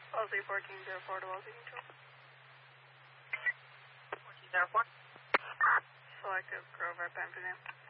Wellesley 1404 to Wellesley Control. 1404. Selective Grove, right, Pam,